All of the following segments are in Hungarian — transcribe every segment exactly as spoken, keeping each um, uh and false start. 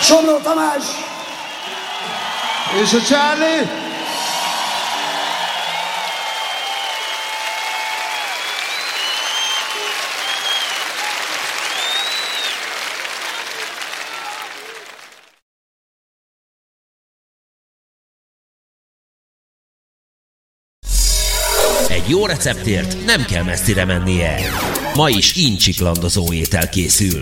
Somló Tamás. És a Charlie. Egy jó receptért nem kell messzire mennie. Ma is incsiklandozó étel készül.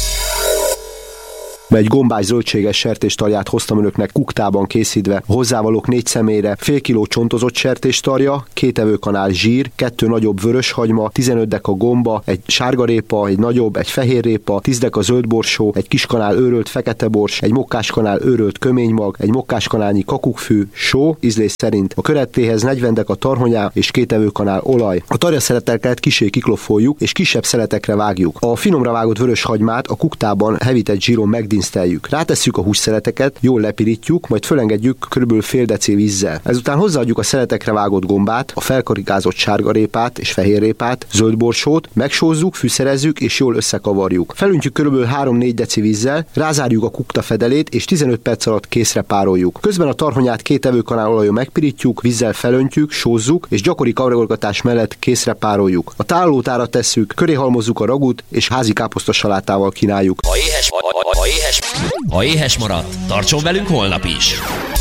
Egy gombás zöldséges sertéstarját hoztam önöknek kuktában készítve. Hozzávalók négy személyre: fél kiló csontozott sertéstarja, két evőkanál zsír, kettő nagyobb vöröshagyma, tizenöt deka gomba, egy sárgarépa, egy nagyobb, egy fehérrépa, tíz deka zöldborsó, egy kis kanál őrölt feketebors, egy mokkáskanál őrölt köménymag, egy mokkáskanálnyi kakukkfű, só, ízlés szerint. A körettéhez negyven deka tarhonyá és két evőkanál olaj. A tarjaszeleteket kissé kiklofoljuk és kisebb szeletekre vágjuk. A finomra vágott vöröshagymát a kuktában hevített zsíron megdinszteljük. Rátesszük a hússzeleteket, jól lepirítjuk, majd fölengedjük kb. Fél deci vízzel. Ezután hozzáadjuk a szeletekre vágott gombát, a felkarikázott sárgarépát és fehérrépát, zöldborsót, megsózzuk, fűszerezzük és jól összekavarjuk. Felöntjük kb. három-négy deci vízzel, rázárjuk a kukta fedelét és tizenöt perc alatt készre pároljuk. Közben a tarhonyát két evőkanál olajon megpirítjuk, vízzel felöntjük, sózzuk és gyakori kavargatás mellett készre pároljuk. A tálolótára tesszük, köré halmozzuk a ragut és házi káposzta salátával kínáljuk. Ha éhes, ha, ha, ha éhes, ha éhes maradt, tartson velünk holnap is!